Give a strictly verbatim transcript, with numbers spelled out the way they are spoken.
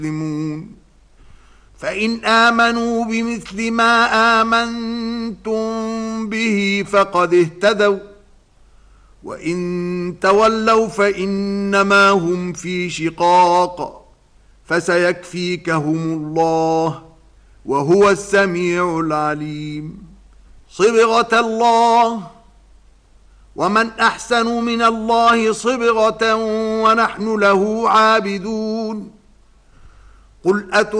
مسلمون فإن آمنوا بمثل ما آمنتم به فقد اهتدوا وإن تولوا فإنما هم في شقاق فسيكفيكهم الله وهو السميع العليم صبغة الله ومن أحسن من الله صبغة ونحن له عابدون قل أتو